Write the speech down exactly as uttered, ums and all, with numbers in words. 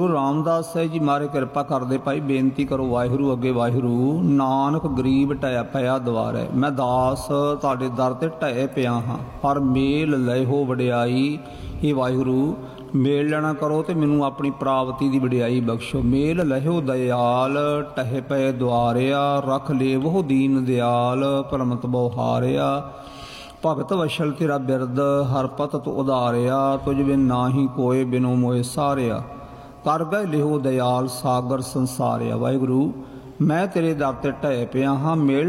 ਗੁਰੂ ਰਾਮਦਾਸ ਸਾਹਿਬ ਜੀ ਮਾਰੇ ਕਿਰਪਾ ਕਰਦੇ ਭਾਈ ਬੇਨਤੀ ਕਰੋ ਵਾਹਿਗੁਰੂ ਅੱਗੇ ਵਾਹਿਗੁਰੂ ਨਾਨਕ ਗਰੀਬ ਢਹਿ ਪਿਆ ਦੁਆਰੇ ਮੈਂ ਦਾਸ ਤੁਹਾਡੇ ਦਰ ਤੇ ਢਹਿ ਪਿਆ ਹਾਂ ਪਰ ਮੇਲ ਲੈਹੋ ਵਡਿਆਈ ਇਹ ਵਾਹਿਗੁਰੂ ਮੇਲ ਲੈਣਾ ਕਰੋ ਤੇ ਮੈਨੂੰ ਆਪਣੀ ਪ੍ਰਾਪਤੀ ਦੀ ਵਡਿਆਈ ਬਖਸ਼ੋ। ਮੇਲ ਲਹਿਓ ਦਇਆਲ ਢਹਿ ਪਏ ਦੁਆਰਿਆ ਰਖ ਲੇਵੋ ਦੀਨ ਦਿਆਲ ਪਰਮਤ ਬਉਹਾਰਿਆ ਭਗਤ ਵਸ਼ਲ ਤੇਰਾ ਬਿਰਦ ਹਰ ਪਤ ਤੂੰ ਉਧਾਰਿਆ ਤੁਝ ਬਿਨ ਨਾਹੀ ਕੋਏ ਬਿਨੋ ਮੋਏ ਸਾਰਿਆ ਕਰ ਗਏ ਲਿਹੋ ਦਇਆਲ ਸਾਗਰ ਸੰਸਾਰਿਆ। ਵਾਹਿਗੁਰੂ ਮੈਂ ਤੇਰੇ ਦਰ ਤੇ ਢਹਿ ਪਿਆ ਹਾਂ ਮੇਲ